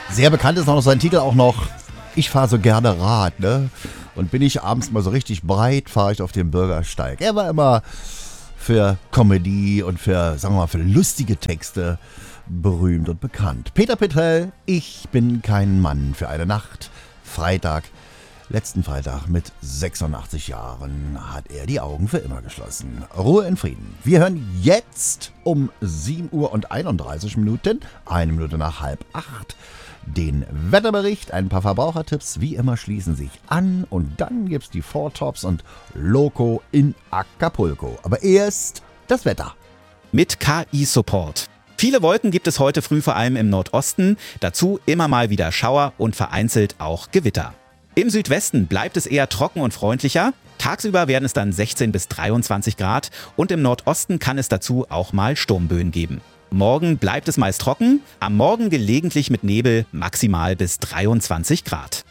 Sehr bekannt ist auch noch sein Titel auch noch Ich fahre so gerne Rad, ne? Und bin ich abends mal so richtig breit, fahre ich auf den Bürgersteig. Er war immer für Comedy und für, sagen wir mal, für lustige Texte berühmt und bekannt. Peter Petrell, Ich bin kein Mann für eine Nacht. Letzten Freitag mit 86 Jahren hat er die Augen für immer geschlossen. Ruhe in Frieden. Wir hören jetzt um 7 Uhr und 31 Minuten, 1 Minute nach 7:30, den Wetterbericht. Ein paar Verbrauchertipps, wie immer, schließen sich an. Und dann gibt's die Four Tops und Loco in Acapulco. Aber erst das Wetter. Mit KI-Support. Viele Wolken gibt es heute früh vor allem im Nordosten. Dazu immer mal wieder Schauer und vereinzelt auch Gewitter. Im Südwesten bleibt es eher trocken und freundlicher. Tagsüber werden es dann 16 bis 23 Grad und im Nordosten kann es dazu auch mal Sturmböen geben. Morgen bleibt es meist trocken, am Morgen gelegentlich mit Nebel, maximal bis 23 Grad.